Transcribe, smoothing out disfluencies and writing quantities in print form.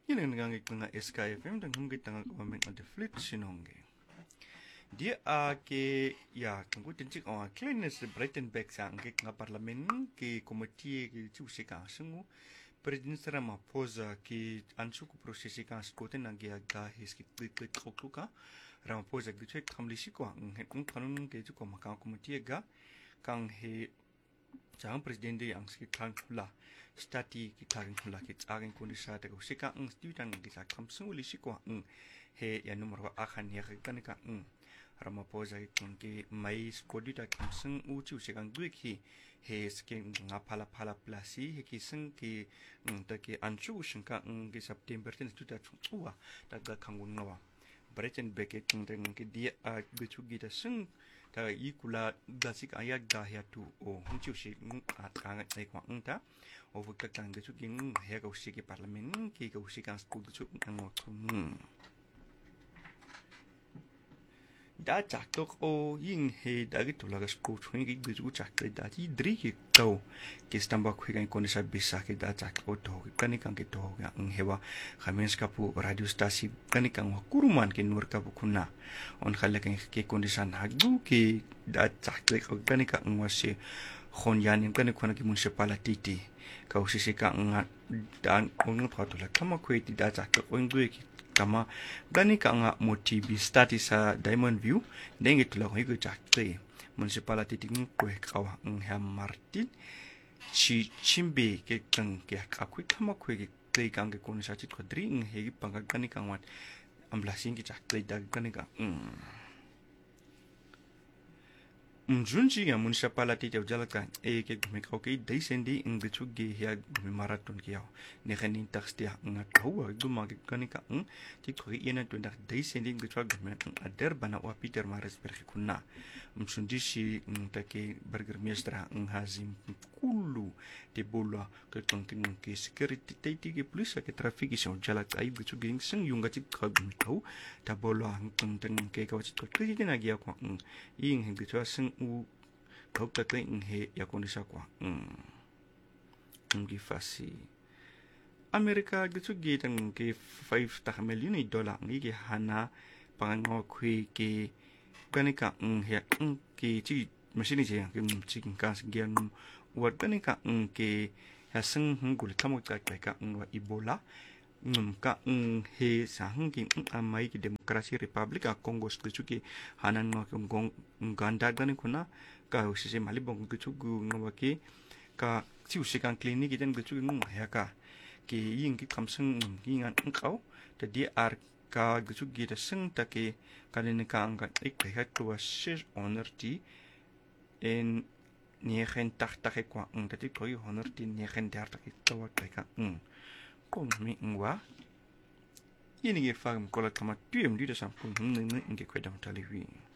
Yun nga nga SKFM dan hum kita nga comment on the fleet sinongge. Dia ke ya kung tinchik on clearness Brighton back sa nga parlament ke komite ke chusi ka sungu President Ramaphosa ke ansu ku prosesi ka skoten nga ga his ki klik ka Ramaphosa ke chek kamlisi ko ang kanun ke ko maka komite ga kang he Jang Presiden yang sekitar pula stati kita pula kita akan kondisi ada usika student kita kamsung uli sikwa he ya nomor akan ya kan ka Ramaphosa ke mai skodi ta kamsung uci usika duiki he skin ngapala plasi he kiseng ke ta ke anchu shinka ke September tin tuta tua ta ga kangun nawa Brighton Beckett ke dia becu kita seng ta ikula dasik ayat dahya tu o hunchu shi atanga ai kwa nta o vukta kan de chukin he ga ushi ke parlament ke ga ushi kan school chu ang tu da chaktok o yin he da gitu la school chu ngi de chu chak da ti dri ki to ke stamba khu ga kon sa bisa ke da chak o to kan ke to ga hewa khamen ska pu radio station kan wa kuruman ke nur ka bu kunna on khale ke condition hagdu ke da chak le ko kan wa se khon yan kan ko na ki municipality ka usi se ka dan on photo la kama ko ti da chak ko ngue ki kama gani ka nga motivi stati sa Diamond View dengi tula ko chak te municipality ting ko ka ha Martin chimbe ke kang ke akui kama ko ke kang ke kon sa chit ko dring he pang gani ka wat amblasing ki chak te da gani ka Mjunji ya municipality ya jalaka ke gumik okay dai sendi ingbichu ge ya marathon kiao ne khanin taxtia nga tawa duma ge kanika ti ko yena to ndak dai sendi ingbichu gumen ader bana wa Peter Maris berkhuna mjunji shi take burger mestra hazim kullu te bola ke tonkin ke security tati ke police ke traffic is jalaka ai bichu ge sing yunga ti ko gumtau ta bola tonkin ke ka wachit ko kina gi ko ing ingbichu sing u kau tak he ya kondisi kwa fasi Amerika gitu gitu ke 5 million dollar ngi hana pangango kui ke kanika he ke ci mesin je ke cikin kas gian wat kanika ke haseng ngul kamu ka wa Ebola ka he sang ki amai ki demokrasi republik Kongo gitu ke hanan no kong ganda gani kuna ka usise malibong gitu ngawaki ka si usikan klinik iden gitu ya ka ke yin ki kamseng ngingan engkau tadi ka gitu gita seng take kalene ka angkat ik to sis honor ti en 89 kwa tadi ko honor ti 39 to ka kon mi ngwa yini ge fam kola kama tuem di da sampun ngi kwedam taliwi